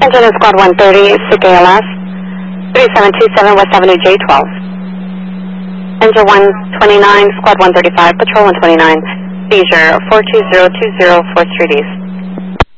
Engine is Squad 130, SIC ALS, 3727 West Avenue J12. Engine 129, Squad 135, Patrol 129, seizure 42020 4th Street East.